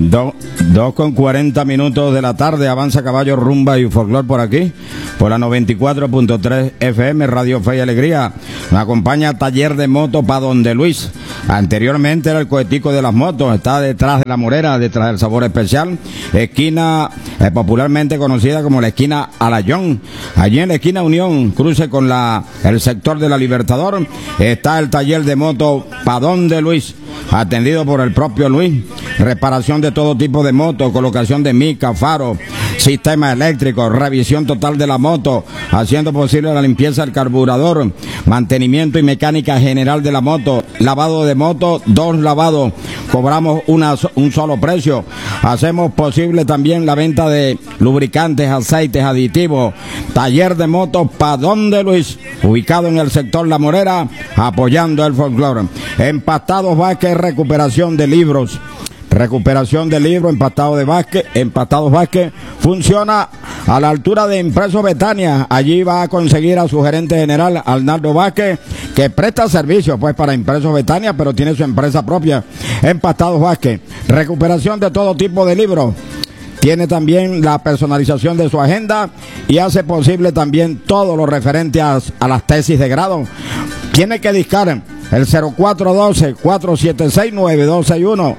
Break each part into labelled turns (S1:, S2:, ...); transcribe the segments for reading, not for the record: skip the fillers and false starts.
S1: 2:40 de la tarde, avanza caballo, rumba y folclor por aquí, por la 94.3 FM, Radio Fe y Alegría. Nos acompaña Taller de Moto Pa' Donde Luis. Anteriormente era el Cohetico de las Motos, está detrás de la Morera, detrás del Sabor Especial, esquina popularmente conocida como la esquina Alayón. Allí en la esquina Unión, cruce con el sector de la Libertador, está el Taller de Moto Pa' Donde Luis, atendido por el propio Luis. Reparación de todo tipo de moto, colocación de mica, faro, sistema eléctrico, revisión total de la moto, haciendo posible la limpieza del carburador, mantenimiento y mecánica general de la moto, lavado de moto, 2 lavados, cobramos un solo precio. Hacemos posible también la venta de lubricantes, aceites, aditivos. Taller de motos Pa' Donde Luis, ubicado en el sector La Morera, apoyando el folclore. Empastados Vázquez, recuperación de libros. Recuperación de libros, Empastados Vázquez, funciona a la altura de Impreso Betania. Allí va a conseguir a su gerente general, Arnaldo Vázquez, que presta servicios pues para Impreso Betania, pero tiene su empresa propia. Empastados Vázquez, recuperación de todo tipo de libros. Tiene también la personalización de su agenda y hace posible también todo lo referente a las tesis de grado. Tiene que discar el 0412-476-9261,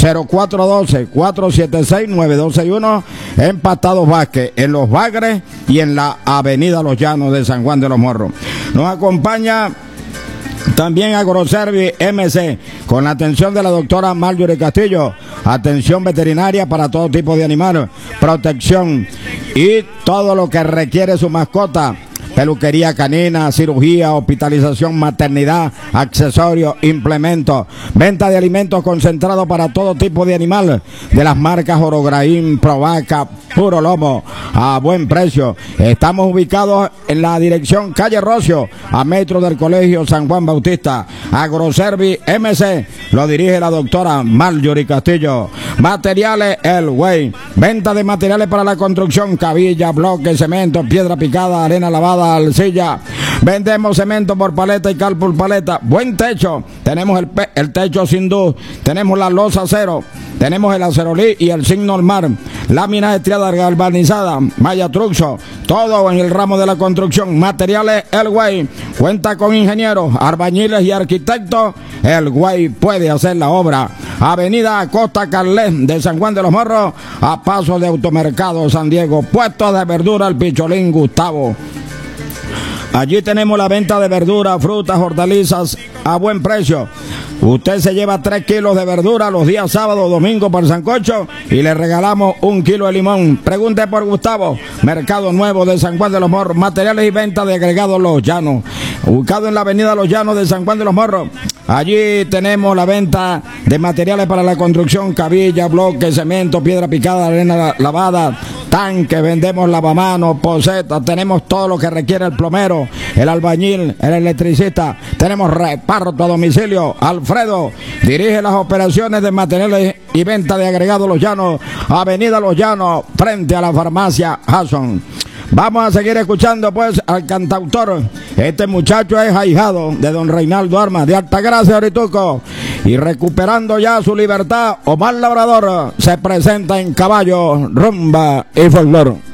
S1: 0412-476-9261, Empastados Vázquez, en Los Bagres y en la Avenida Los Llanos de San Juan de los Morros. Nos acompaña también Agroservice MC, con la atención de la doctora Marjorie Castillo, atención veterinaria para todo tipo de animal, protección y todo lo que requiere su mascota. Peluquería canina, cirugía, hospitalización, maternidad, accesorios, implementos, venta de alimentos concentrados para todo tipo de animal, de las marcas Orograín, Provaca, Puro Lomo, a buen precio. Estamos ubicados en la dirección calle Rocio, a metro del Colegio San Juan Bautista. Agroservice MC, lo dirige la doctora Marjorie Castillo. Materiales El Güey, venta de materiales para la construcción, cabilla, bloques, cemento, piedra picada, arena lavada, arcilla. Vendemos cemento por paleta y cal por paleta. Buen techo, tenemos el techo sin luz, tenemos la losa acero, tenemos el acerolí y el zinc normal, láminas estriadas galvanizadas, malla truxo, todo en el ramo de la construcción. Materiales El Güey, cuenta con ingenieros, albañiles y arquitectos. El Güey puede hacer la obra. Avenida Costa Carlet de San Juan de los Morros, a paso de Automercado San Diego, puesto de verdura El Picholín Gustavo. Allí tenemos la venta de verduras, frutas, hortalizas a buen precio. Usted se lleva 3 kilos de verdura los días sábado, domingo para el sancocho y le regalamos 1 kilo de limón. Pregunte por Gustavo, Mercado Nuevo de San Juan de los Morros, materiales y venta de agregados Los Llanos, ubicado en la avenida Los Llanos de San Juan de los Morros. Allí tenemos la venta de materiales para la construcción, cabilla, bloques, cemento, piedra picada, arena lavada, tanque, vendemos lavamanos, posetas, tenemos todo lo que requiere el plomero, el albañil, el electricista, tenemos reparto a domicilio. Alfredo dirige las operaciones de materiales y venta de agregados Los Llanos, avenida Los Llanos, frente a la farmacia Hudson. Vamos a seguir escuchando pues al cantautor. Este muchacho es ahijado de don Reinaldo Armas de Altagracia, Orituco, y recuperando ya su libertad, Omar Labrador se presenta en caballo, rumba y folclore.